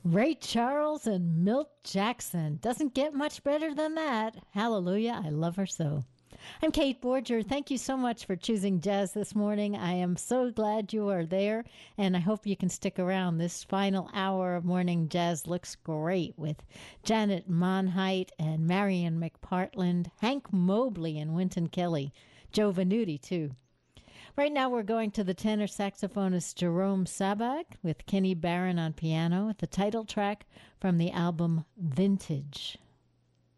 Ray Charles and Milt Jackson. Doesn't get much better than that. Hallelujah. I love her so. I'm Kate Borger. Thank you so much for choosing jazz this morning. I am so glad you are there, and I hope you can stick around. This final hour of morning jazz looks great with Janet Monheit and Marion McPartland, Hank Mobley and Wynton Kelly, Joe Venuti, too. Right now, we're going to the tenor saxophonist Jerome Sabak with Kenny Barron on piano, the title track from the album Vintage.